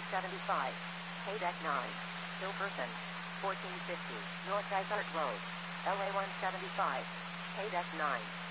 175, Haydeck 9, Hilperson, 1450, North Dysart Road, LA 175, Haydeck 9.